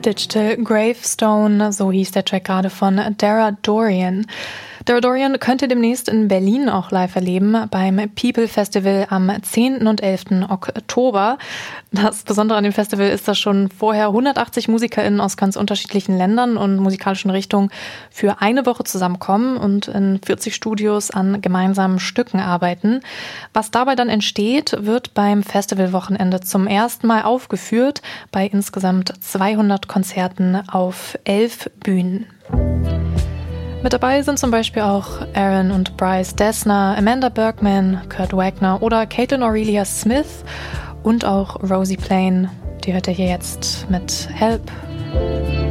Digital Gravestone, so hieß der Track gerade von Dara Dorian. Dara Dorian könnte demnächst in Berlin auch live erleben beim People Festival am 10. und 11. Oktober. Das Besondere an dem Festival ist, dass schon vorher 180 MusikerInnen aus ganz unterschiedlichen Ländern und musikalischen Richtungen für eine Woche zusammenkommen und in 40 Studios an gemeinsamen Stücken arbeiten. Was dabei dann entsteht, wird beim Festivalwochenende zum ersten Mal aufgeführt, bei insgesamt 200 Konzerten auf 11 Bühnen. Mit dabei sind zum Beispiel auch Aaron und Bryce Dessner, Amanda Bergman, Kurt Wagner oder Caitlin Aurelia Smith und auch Rosie Plain. Die hört ihr hier jetzt mit Help.